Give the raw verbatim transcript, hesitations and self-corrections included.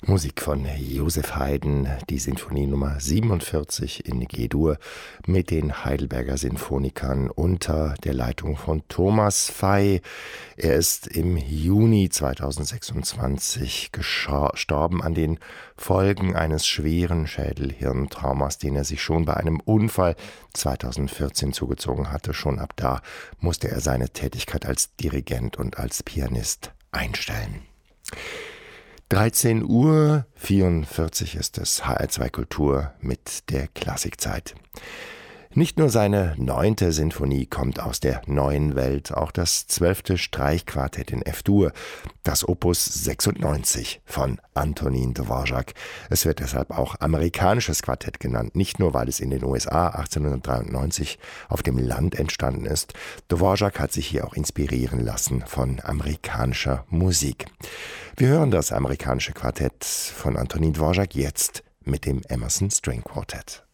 Musik von Joseph Haydn, die Sinfonie Nummer siebenundvierzig in G-Dur mit den Heidelberger Sinfonikern unter der Leitung von Thomas Fey. Er ist im Juni zweitausendsechsundzwanzig gestorben an den Folgen eines schweren Schädel-Hirntraumas, den er sich schon bei einem Unfall zweitausendvierzehn zugezogen hatte. Schon ab da musste er seine Tätigkeit als Dirigent und als Pianist einstellen. dreizehn Uhr vierundvierzig ist es, H R zwei Kultur mit der Klassikzeit. Nicht nur seine neunte Sinfonie kommt aus der neuen Welt, auch das zwölfte Streichquartett in F-Dur, das Opus sechsundneunzig von Antonín Dvořák. Es wird deshalb auch amerikanisches Quartett genannt, nicht nur, weil es in den U S A achtzehnhundertdreiundneunzig auf dem Land entstanden ist. Dvořák hat sich hier auch inspirieren lassen von amerikanischer Musik. Wir hören das amerikanische Quartett von Antonín Dvořák jetzt mit dem Emerson String Quartet.